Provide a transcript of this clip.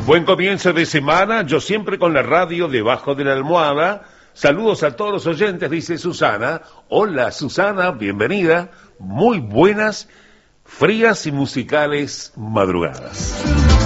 Buen comienzo de semana, yo siempre con la radio debajo de la almohada. Saludos a todos los oyentes, dice Susana. Hola Susana, bienvenida. Muy buenas, frías y musicales madrugadas.